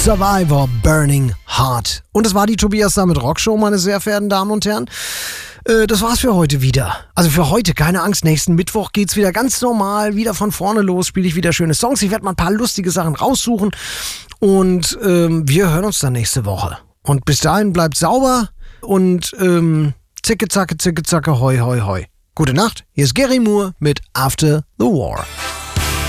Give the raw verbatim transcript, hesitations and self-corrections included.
Survivor, Burning Heart. Und das war die Tobias Sammet Rockshow, meine sehr verehrten Damen und Herren. Äh, das war's für heute wieder. Also für heute, keine Angst, nächsten Mittwoch geht's wieder ganz normal, wieder von vorne los, spiele ich wieder schöne Songs. Ich werde mal ein paar lustige Sachen raussuchen und ähm, wir hören uns dann nächste Woche. Und bis dahin bleibt sauber und ähm, zicke, zacke, zicke, zacke, hoi, hoi, hoi. Gute Nacht, hier ist Gary Moore mit After the War.